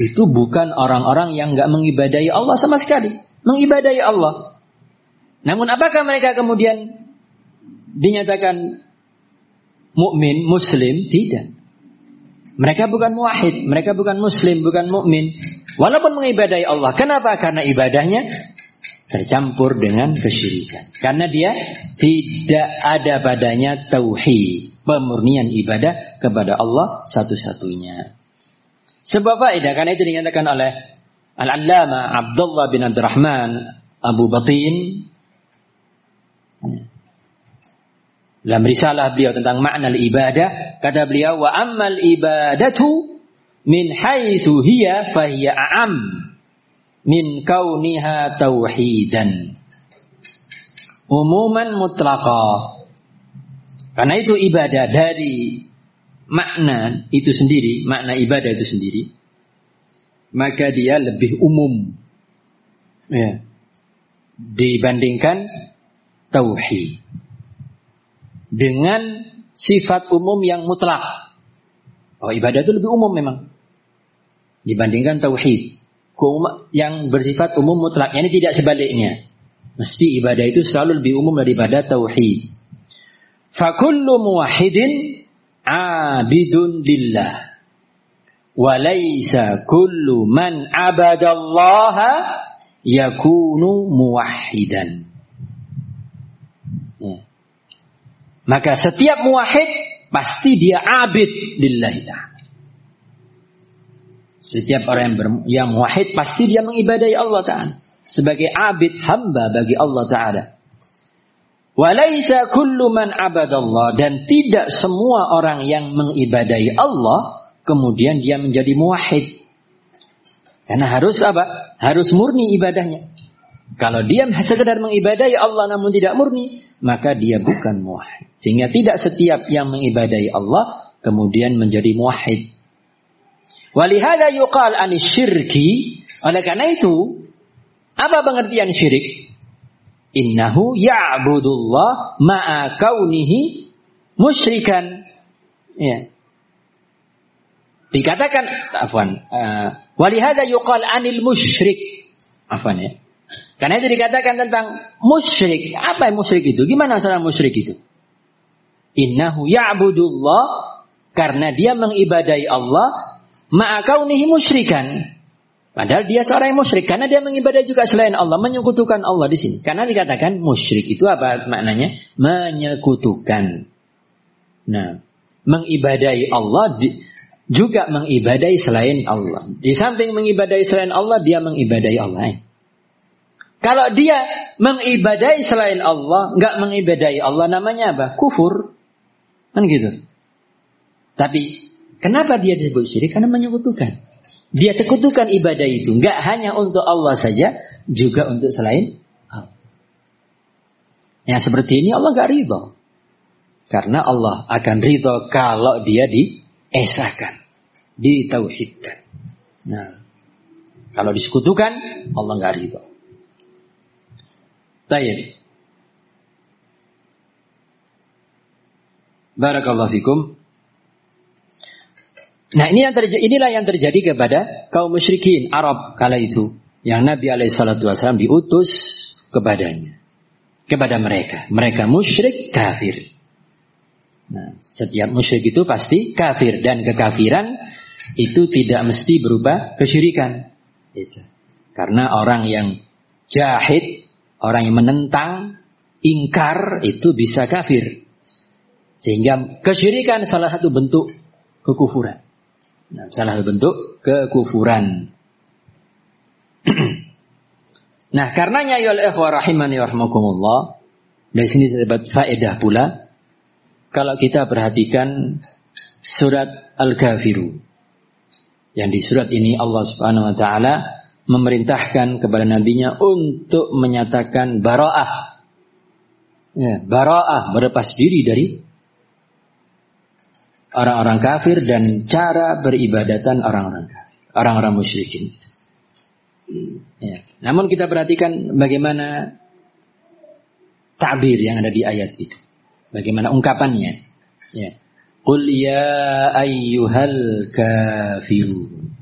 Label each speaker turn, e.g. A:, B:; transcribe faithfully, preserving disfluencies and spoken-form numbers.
A: itu bukan orang-orang yang enggak mengibadahi Allah sama sekali. Mengibadahi Allah. Namun apakah mereka kemudian dinyatakan mukmin, muslim? Tidak. Mereka bukan muwahhid, mereka bukan muslim, bukan mukmin, walaupun mengibadahi Allah. Kenapa? Karena ibadahnya tercampur dengan kesyirikan. Karena dia tidak ada padanya tauhid, pemurnian ibadah kepada Allah satu-satunya. Sebuah faedah, karena itu dinyatakan oleh Al-Allama Abdullah bin Abdurrahman Abu Batin dalam risalah beliau tentang makna ibadah, kata beliau, wa ammal ibadatu min haitsu hiya fahiya a'am min kauniha tauhidan umuman mutlaqa. Karena itu ibadah dari makna itu sendiri, makna ibadah itu sendiri, maka dia lebih umum ya, dibandingkan tauhid dengan sifat umum yang mutlak. Oh, ibadah itu lebih umum memang dibandingkan tauhid yang bersifat umum mutlak. Ini tidak sebaliknya. Mesti ibadah itu selalu lebih umum daripada tauhid. Fa kullu muwahhidin abidun lillah wa laisa kullu man abadallaha yakunu muwahhidan. Ya. Maka setiap muwahhid pasti dia abid lillahi ta'ala. Setiap orang yang, ber- yang muwahhid pasti dia mengibadahi Allah Ta'ala sebagai abid hamba bagi Allah Ta'ala. Walaysa kullu man abadallah, dan tidak semua orang yang mengibadahi Allah kemudian dia menjadi muwahhid. Karena harus apa? Harus murni ibadahnya. Kalau dia sekedar mengibadahi Allah namun tidak murni, maka dia bukan muwahhid. Sehingga tidak setiap yang mengibadahi Allah kemudian menjadi muwahhid. Walihada yuqal anis syirki, oleh karena itu apa pengertian syirik? Innahu ya'budullah ma'a kaunihi musyrikan. Ya. Dikatakan afwan, uh, walihada yuqal anil musyrik. Afwan ya. Karena itu dikatakan tentang musyrik. Apa yang musyrik itu? Gimana seorang musyrik itu? Innahu ya'budullah, karena dia mengibadahi Allah ma'a kaunihi musyrikan. Padahal dia seorang yang musyrik karena dia mengibadahi juga selain Allah, menyekutukan Allah di sini. Karena dikatakan musyrik itu apa maknanya? Menyekutukan. Nah, mengibadahi Allah di, juga mengibadahi selain Allah. Di samping mengibadahi selain Allah, dia mengibadahi Allah. Kalau dia mengibadahi selain Allah, enggak mengibadahi Allah, namanya apa? Kufur. Kan gitu. Tapi kenapa dia disebut syirik? Karena menyekutukan. Dia sekutukan ibadah itu enggak hanya untuk Allah saja, juga untuk selain Allah. Yang seperti ini Allah enggak ridho. Karena Allah akan ridho kalau dia diesahkan, ditauhidkan. Nah, kalau disekutukan, Allah enggak ridho. Baik. Barakallahu fikum. Nah, ini yang terjadi, inilah yang terjadi kepada kaum musyrikin Arab kala itu, yang Nabi alaihi salatu wasallam diutus kepadanya, kepada mereka. Mereka musyrik kafir. Nah, setiap musyrik itu pasti kafir, dan kekafiran itu tidak mesti berupa kesyirikan. Itu. Karena orang yang jahid, orang yang menentang, ingkar, itu bisa kafir. Sehingga kesyirikan salah satu bentuk kekufuran. Nah, salah satu bentuk kekufuran. Nah, karenanya ya ikhwah rahimani warahmatullah, dari sini terdapat faedah pula kalau kita perhatikan surat Al-Kafirun. Yang di surat ini Allah Subhanahu wa taala memerintahkan kepada nabinya untuk menyatakan bara'ah. Ya, bara'ah, berlepas diri dari orang-orang kafir dan cara beribadatan orang-orang kafir, orang-orang musyrikin. Ya. Namun kita perhatikan bagaimana ta'bir yang ada di ayat itu, bagaimana ungkapannya. Ya. Qul ya ayyuhal kafirun.